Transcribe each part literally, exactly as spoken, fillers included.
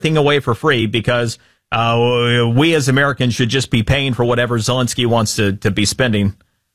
thing away for free because uh, we as Americans should just be paying for whatever Zelensky wants to, to be spending.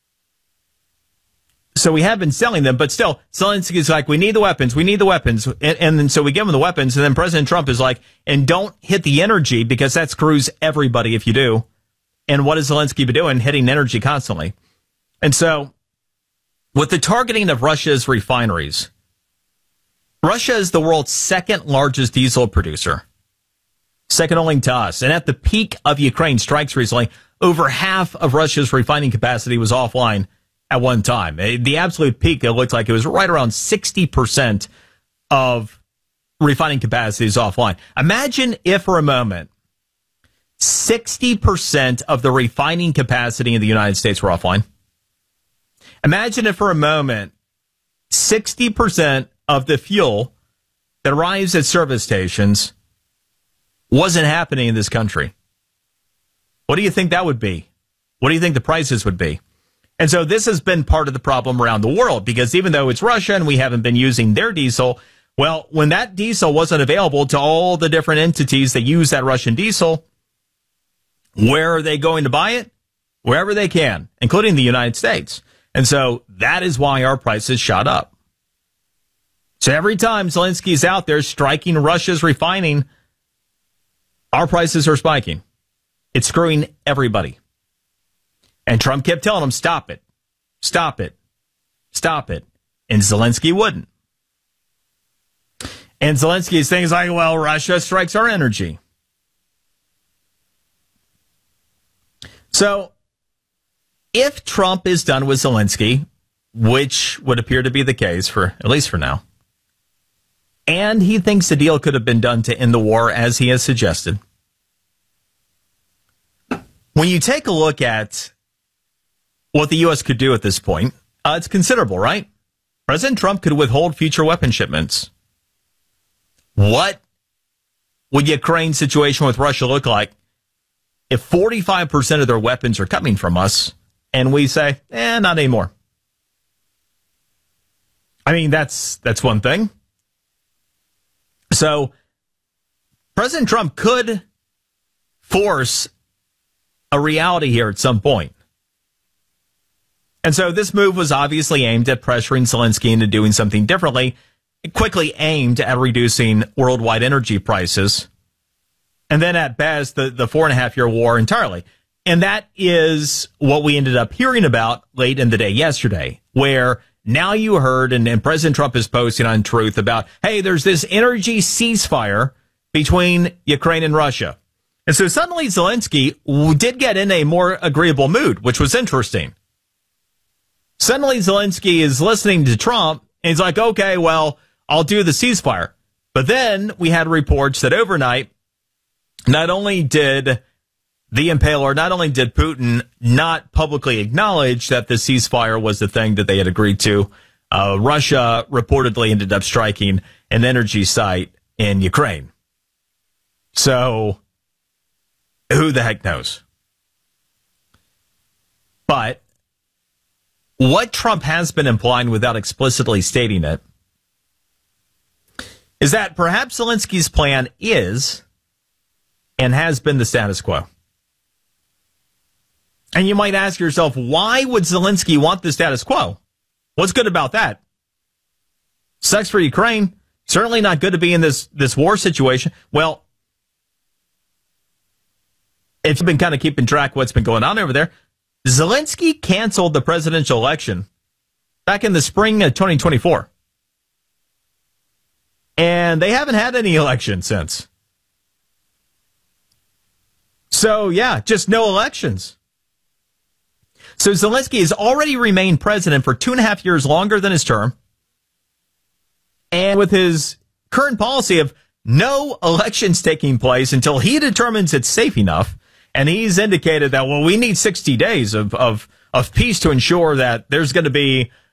So we have been selling them, but still, Zelensky's like, we need the weapons, we need the weapons. And, and then so we give him the weapons, and then President Trump is like, and don't hit the energy because that screws everybody if you do. And what has Zelensky been doing? Hitting energy constantly. And so with the targeting of Russia's refineries, Russia is the world's second largest diesel producer, second only to us. And at the peak of Ukraine strikes recently, over half of Russia's refining capacity was offline at one time. The absolute peak, it looked like it was right around sixty percent of refining capacity is offline. Imagine if for a moment, sixty percent of the refining capacity in the United States were offline. Imagine if for a moment, sixty percent of the fuel that arrives at service stations wasn't happening in this country. What do you think that would be? What do you think the prices would be? And so this has been part of the problem around the world, because even though it's Russia and we haven't been using their diesel, well, when that diesel wasn't available to all the different entities that use that Russian diesel, where are they going to buy it? Wherever they can, including the United States. And so that is why our prices shot up. So every time Zelensky's out there striking Russia's refining, our prices are spiking. It's screwing everybody. And Trump kept telling him, stop it, stop it, stop it. And Zelensky wouldn't. And Zelensky's things like, well, Russia strikes our energy. So if Trump is done with Zelensky, which would appear to be the case for at least for now, and he thinks the deal could have been done to end the war as he has suggested, when you take a look at what the U S could do at this point, uh, it's considerable, right? President Trump could withhold future weapon shipments. What would Ukraine's situation with Russia look like if forty-five percent of their weapons are coming from us and we say, eh, not anymore? I mean, that's that's one thing. So President Trump could force a reality here at some point. And so this move was obviously aimed at pressuring Zelensky into doing something differently, quickly aimed at reducing worldwide energy prices, and then at best, the, the four and a half year war entirely. And that is what we ended up hearing about late in the day yesterday, where now you heard, and, and President Trump is posting on Truth about, hey, there's this energy ceasefire between Ukraine and Russia. And so suddenly Zelensky did get in a more agreeable mood, which was interesting. Suddenly Zelensky is listening to Trump, and he's like, okay, well, I'll do the ceasefire. But then we had reports that overnight, not only did the impaler, not only did Putin not publicly acknowledge that the ceasefire was the thing that they had agreed to, uh, Russia reportedly ended up striking an energy site in Ukraine. So who the heck knows? But what Trump has been implying without explicitly stating it is that perhaps Zelensky's plan is and has been the status quo. And you might ask yourself, why would Zelensky want the status quo? What's good about that? Sucks for Ukraine. Certainly not good to be in this, this war situation. Well, if you've been kind of keeping track of what's been going on over there, Zelensky canceled the presidential election back in the spring of twenty twenty-four. And they haven't had any election since. So, yeah, just no elections. So Zelensky has already remained president for two and a half years longer than his term. And with his current policy of no elections taking place until he determines it's safe enough, and he's indicated that, well, we need sixty days of, of, of peace to ensure that there's going to be